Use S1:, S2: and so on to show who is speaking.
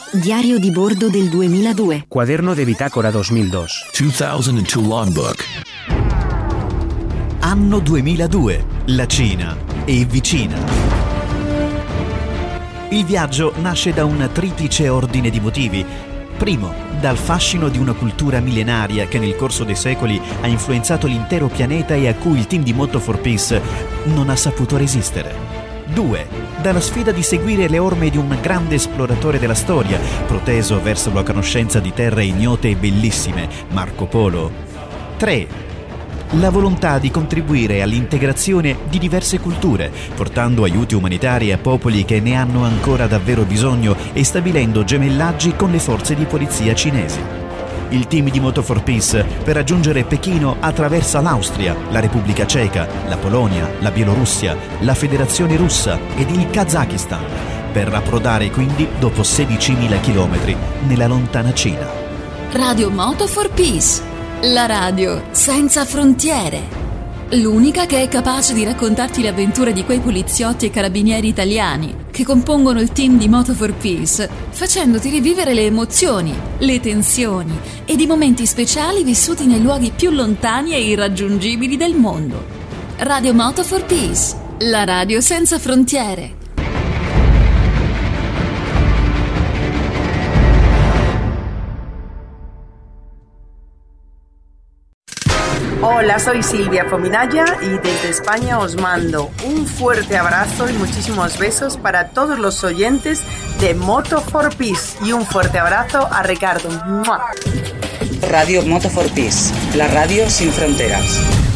S1: Diario di bordo del 2002.
S2: Cuaderno de bitácora 2002.
S3: 2002 logbook.
S4: Anno 2002. La Cina è vicina. Il viaggio nasce da un triplice ordine di motivi. Primo, dal fascino di una cultura millenaria che nel corso dei secoli ha influenzato l'intero pianeta e a cui il team di Moto for Peace non ha saputo resistere. 2. Dalla sfida di seguire le orme di un grande esploratore della storia, proteso verso la conoscenza di terre ignote e bellissime, Marco Polo. 3. La volontà di contribuire all'integrazione di diverse culture, portando aiuti umanitari a popoli che ne hanno ancora davvero bisogno e stabilendo gemellaggi con le forze di polizia cinesi. Il team di Moto for Peace per raggiungere Pechino attraversa l'Austria, la Repubblica Ceca, la Polonia, la Bielorussia, la Federazione Russa ed il Kazakistan, per approdare quindi dopo 16.000 chilometri nella lontana Cina.
S5: Radio Moto for Peace, la radio senza frontiere. L'unica che è capace di raccontarti le avventure di quei poliziotti e carabinieri italiani che compongono il team di Moto for Peace, facendoti rivivere le emozioni, le tensioni ed i momenti speciali vissuti nei luoghi più lontani e irraggiungibili del mondo. Radio Moto for Peace, la radio senza frontiere.
S6: Hola, soy Silvia Fominaya y desde España os mando un fuerte abrazo y muchísimos besos para todos los oyentes de Moto for Peace y un fuerte abrazo a Ricardo. ¡Mua!
S7: Radio Moto for Peace, la radio sin fronteras.